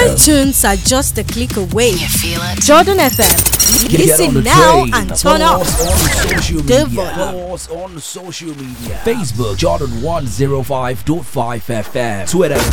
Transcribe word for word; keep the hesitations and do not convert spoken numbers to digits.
Tunes are just a click away. You feel it? Jordan F M. Get Listen on the now train. and turn Follow up us on social the media. volume. Follow us on social media. Facebook Jordan one oh five point five F M. Twitter